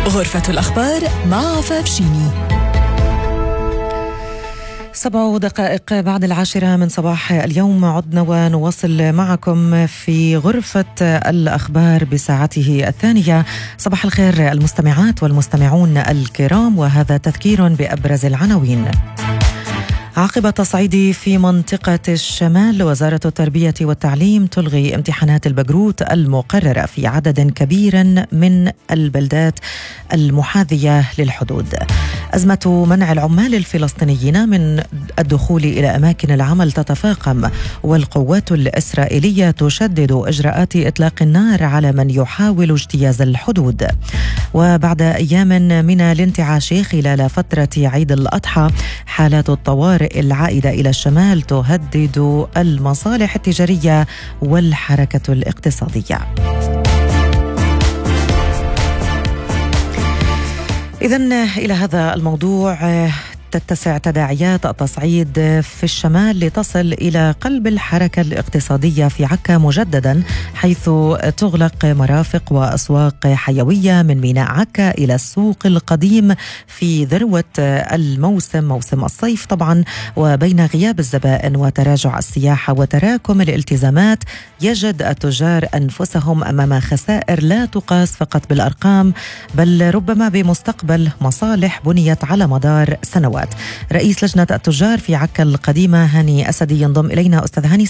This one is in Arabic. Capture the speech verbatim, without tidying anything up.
غرفة الأخبار مع عفاف شيني. سبع دقائق بعد العاشرة من صباح اليوم عدنا ونواصل معكم في غرفة الأخبار بساعته الثانية. صباح الخير المستمعات والمستمعون الكرام، وهذا تذكير بأبرز العناوين. عقب تصعيد في منطقة الشمال، وزارة التربية والتعليم تلغي امتحانات البكالوريوس المقررة في عدد كبير من البلدات المحاذية للحدود. أزمة منع العمال الفلسطينيين من الدخول إلى أماكن العمل تتفاقم، والقوات الإسرائيلية تشدد إجراءات إطلاق النار على من يحاول اجتياز الحدود. وبعد أيام من الانتعاش خلال فترة عيد الأضحى، حالات الطوارئ العائدة إلى الشمال تهدد المصالح التجارية والحركة الاقتصادية. إذن إلى هذا الموضوع تتسع تداعيات التصعيد في الشمال لتصل إلى قلب الحركة الاقتصادية في عكا مجددا، حيث تغلق مرافق وأسواق حيوية من ميناء عكا إلى السوق القديم في ذروة الموسم، موسم الصيف طبعا. وبين غياب الزبائن وتراجع السياحة وتراكم الالتزامات، يجد التجار أنفسهم أمام خسائر لا تقاس فقط بالأرقام، بل ربما بمستقبل مصالح بنيت على مدار سنوات. رئيس لجنة التجار في عكا القديمة هاني أسدي ينضم إلينا. أستاذ هاني،